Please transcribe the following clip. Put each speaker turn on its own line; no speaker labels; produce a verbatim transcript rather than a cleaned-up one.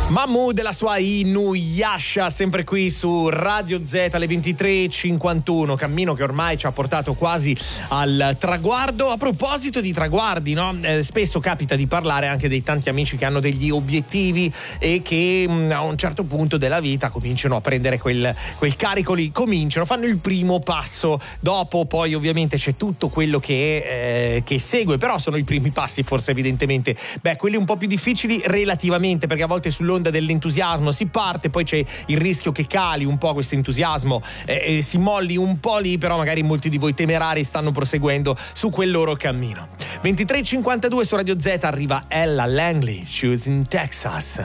Mahmood della sua Inuyasha, sempre qui su Radio Z alle ventitré e cinquantuno, cammino che ormai ci ha portato quasi al traguardo. A proposito di traguardi, no? Eh, spesso capita di parlare anche dei tanti amici che hanno degli obiettivi e che mh, a un certo punto della vita cominciano a prendere quel, quel carico lì, cominciano, fanno il primo passo, dopo poi ovviamente c'è tutto quello che, eh, che segue, però sono i primi passi forse evidentemente, beh, quelli un po' più difficili relativamente, perché a volte sull'onda dell'entusiasmo si parte, poi c'è il rischio che cali un po' questo entusiasmo, eh, eh, si molli un po' lì, però magari molti di voi temerari stanno proseguendo su quel loro cammino. ventitré e cinquantadue su Radio Z arriva Ella Langley, Shoes in Texas.